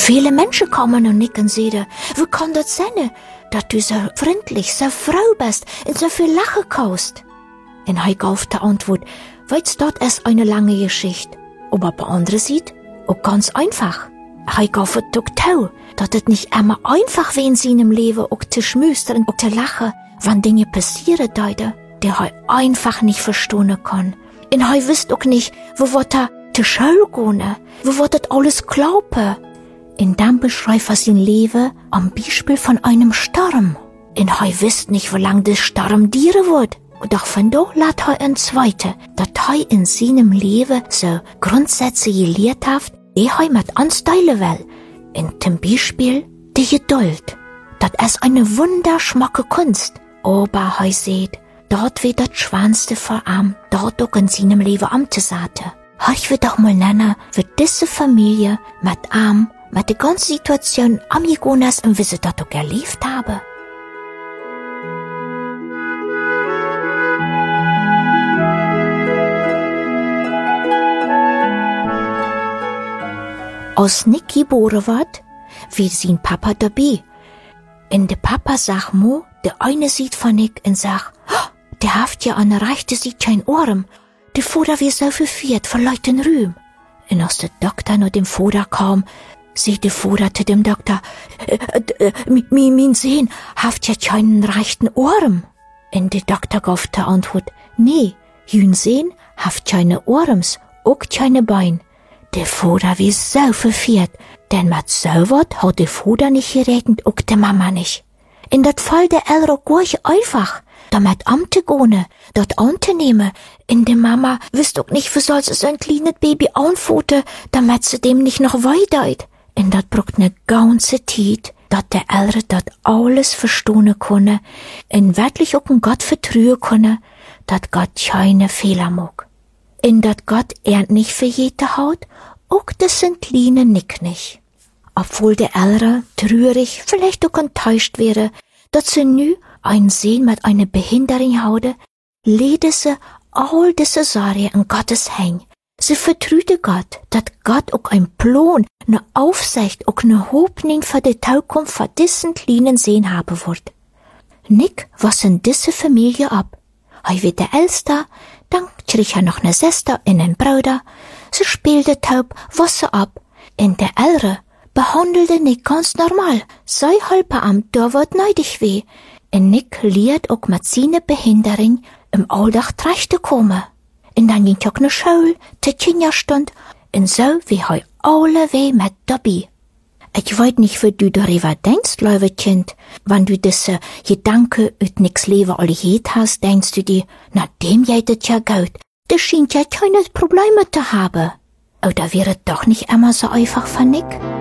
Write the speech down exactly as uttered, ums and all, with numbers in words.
Viele Menschen kommen und nicken sehen, wie kann das sein, dass du so freundlich, so froh bist und so viel Lachen kaust? Und er gab die Antwort, weil's dort ist eine lange Geschichte. Aber bei anderen sieht, auch ganz einfach. Er gab es doch tau, dass es nicht immer einfach wie in seinem Leben auch zu schmüstern und zu lachen, wenn Dinge passieren deuten, die er einfach nicht verstehen kann. Und er wisst auch nicht, wo wird er zur Schule gehen, wo wird das alles glauben. Und dann beschreibt er sein Leben am Beispiel von einem Sturm. Und er wisst nicht, wie lange der Sturm dauern wird. Und doch von da lässt er ein Zweite, dass er in seinem Leben so Grundsätze gelehrt hat, die er mit uns teilen will. Und zum Beispiel die Geduld. Das ist eine wunderschmacke Kunst. Aber er sieht, dort wird das Schwanste vor ihm, dort auch in seinem Leben amtesate. Ich will doch mal nennen, wie diese Familie mit ihm, mit der ganzen Situation am Jonas und wie sie das auch erlebt haben. Als Nick geboren wird, wird sein Papa dabei. Und der Papa sagt mo, der eine sieht von Nick und sagt, oh, der haft ja an der rechten Seite kein Ohren. Der Vater wird so verführt, verleiht den Rühm. Und als der Doktor noch dem Vater kam, sieht der Vater zu dem Doktor, äh, äh, mein, mein Sohn haft ja keinen rechten Ohren. Und der Doktor gab die Antwort, nee, jün Sohn haft keine Ohrens, auch keine Bein. Der Vater wie so verführt, denn mit so wat hat der Vater nicht geregnet, auch der Mama nicht. In dat Fall der Elro gleich einfach, damit amte gone, dort anzunehmen. In der Mama wisst auch nicht, wie soll sie so ein kleines Baby anfoten, damit sie dem nicht noch weideit. In dat brucht ne ganze Zeit, dat der Elre dat alles verstehen könne, in wirklich auch in Gott vertrauen könne, dat Gott keine Fehler mag. In dat Gott er nicht für jede Haut, auch das sind kleine Nick nicht. Obwohl der Elre traurig, vielleicht auch enttäuscht wäre, dass sie nu ein Sehen mit einer Behinderung haude, lede sie all diese Sorge in Gottes Häng. Sie vertraute Gott, dass Gott auch ein Plan, ne Aufsicht, auch ne Hoffnung für die Zukunft für diesen kleinen Sehen haben wird. Nick was in diese Familie ab. Er wird der Älster, dann krieg er noch ne Schwester und einen Bruder. Sie spielte taub Wasser ab. In der Elre behandelte Nick ganz normal. Sei halber am da wird neidig weh. Und Nick lehrt auch mit seiner Behinderung im Alltag zurecht kommen. Und dann ging auch ne Schule, die Kinderstund, und so wie er alle weh mit dabei. Ich weiß nicht, wie du darüber denkst, liebe Kind. Wenn du diese Gedanken ut nix Leben alle geht hast, denkst du dir, na dem geht es ja gut. Der scheint ja keine Probleme zu haben. Oder wäre doch nicht immer so einfach für Nick?